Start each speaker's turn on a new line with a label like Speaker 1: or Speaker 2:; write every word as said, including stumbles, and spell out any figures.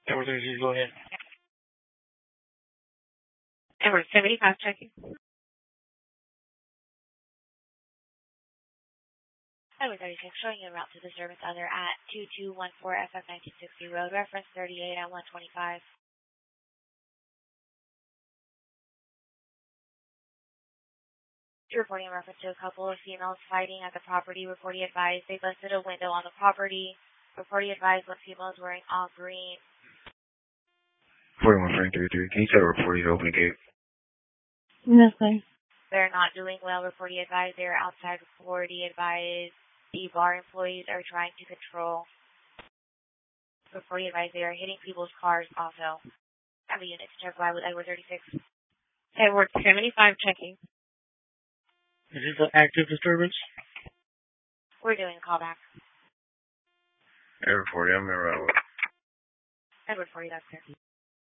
Speaker 1: Edward thirty-six, go ahead.
Speaker 2: Edward seventy-five checking. Edward thirty-six showing you a route to the service other at two two one four F F nineteen sixty Road, reference thirty-eight at one twenty-five. Reporting in reference to a couple of females fighting at the property. Reporting advised they busted a window on the property. Reporting advised one female is wearing all green.
Speaker 1: forty-one Frank thirty-three, can you tell the report to open the gate?
Speaker 3: Nothing.
Speaker 2: They're not doing well. Reporting advised they're outside. Reporting advised the bar employees are trying to control. Reporting advised they are hitting people's cars also. Have a unit to check why with Edward thirty-six.
Speaker 3: Edward seventy-five checking.
Speaker 1: Is this an active disturbance?
Speaker 2: We're doing a callback.
Speaker 1: Edward forty, I'm in Rockwood.
Speaker 2: Edward forty, that's clear.